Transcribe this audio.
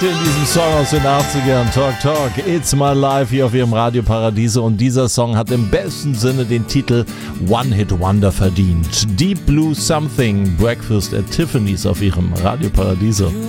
In diesem Song aus den 80ern, Talk Talk, It's My Life hier auf ihrem Radio Paradiso, und dieser Song hat im besten Sinne den Titel One Hit Wonder verdient. Deep Blue Something, Breakfast at Tiffany's auf ihrem Radio Paradiso.